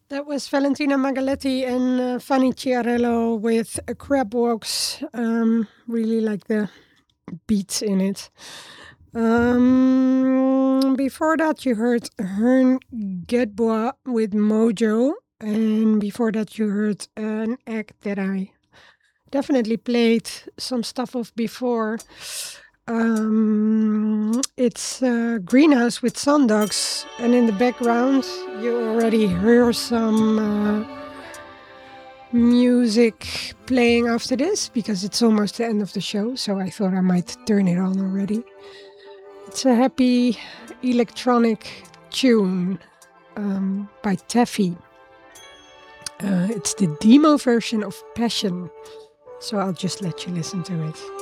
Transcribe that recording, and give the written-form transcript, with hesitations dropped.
That was Valentina Magaletti and Fanny Chiarello with Crab Walks. Really like the beats in it. Before that, you heard Hearn Getbois with Mojo. And before that, you heard an act that I definitely played some stuff of before. It's Greenhouse with Sundogs, and in the background you already hear some music playing after this because it's almost the end of the show, so I thought I might turn it on already. It's a happy electronic tune by Taffy. It's the demo version of Passion, so I'll just let you listen to it.